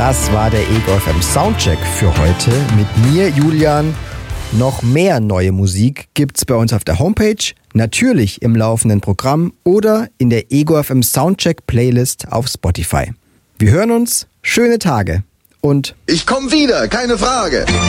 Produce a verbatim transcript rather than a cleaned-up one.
Das war der Ego F M Soundcheck für heute mit mir, Julian. Noch mehr neue Musik gibt's bei uns auf der Homepage, natürlich im laufenden Programm oder in der Ego F M Soundcheck Playlist auf Spotify. Wir hören uns, schöne Tage und ich komm wieder, keine Frage.